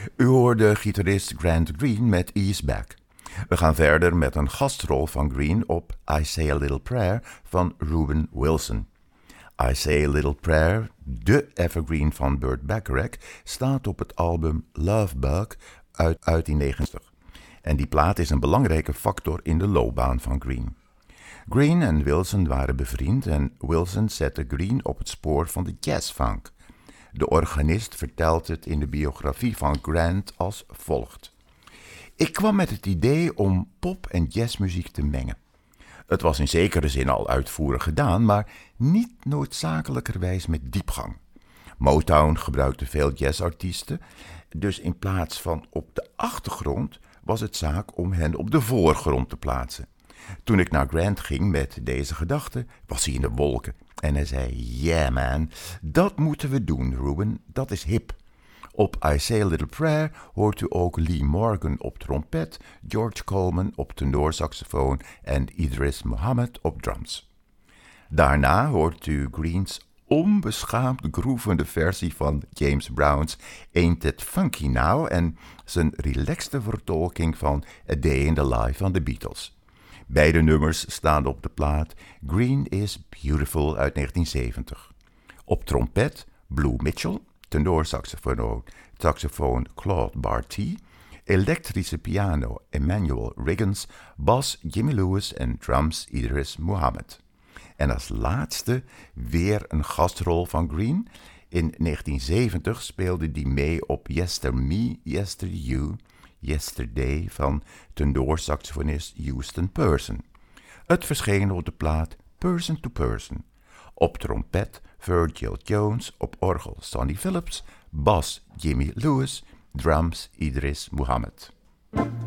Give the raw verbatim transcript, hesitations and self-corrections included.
U hoorde gitarist Grant Green met Ease Back. We gaan verder met een gastrol van Green op I Say a Little Prayer van Reuben Wilson. I Say a Little Prayer, de evergreen van Burt Bacharach, staat op het album Love Bug uit negentien negentig. En die plaat is een belangrijke factor in de loopbaan van Green. Green en Wilson waren bevriend en Wilson zette Green op het spoor van de jazzfunk. De organist vertelt het in de biografie van Grant als volgt. Ik kwam met het idee om pop- en jazzmuziek te mengen. Het was in zekere zin al uitvoerig gedaan, maar niet noodzakelijkerwijs met diepgang. Motown gebruikte veel jazzartiesten, dus in plaats van op de achtergrond was het zaak om hen op de voorgrond te plaatsen. Toen ik naar Grant ging met deze gedachte, was hij in de wolken. En hij zei, yeah man, dat moeten we doen, Reuben, dat is hip. Op I Say a Little Prayer hoort u ook Lee Morgan op trompet, George Coleman op tenorsaxofoon en Idris Muhammad op drums. Daarna hoort u Green's onbeschaamd groevende versie van James Brown's Ain't It Funky Now en zijn relaxte vertolking van A Day in the Life van de Beatles. Beide nummers staan op de plaat Green is Beautiful uit negentien zeventig. Op trompet Blue Mitchell, tenorsaxofoon saxofoon Claude Barty, elektrische piano Emmanuel Riggins, bas Jimmy Lewis en drums Idris Muhammad. En als laatste weer een gastrol van Green. In negentien zeventig speelde hij mee op Yester Me, Yester You, Yesterday van tenorsaxofonist Houston Person. Het verscheen op de plaat Person to Person. Op trompet Virgil Jones, op orgel Sonny Phillips, bas Jimmy Lewis, drums Idris Muhammad.